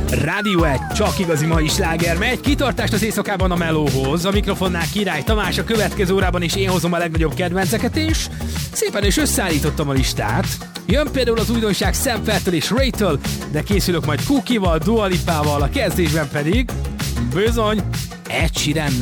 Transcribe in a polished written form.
Rádió 1, csak igazi mai sláger megy. Kitartást az éjszakában a melóhoz. A mikrofonnál Király Tamás, a következő órában is én hozom a legnagyobb kedvenceket, és szépen is összeállítottam a listát. Jön például az újdonság Sam Feltől és Ray-től, de készülök majd Cookie-val, Dua Lipával, a kezdésben pedig bizony Ed Sheeran.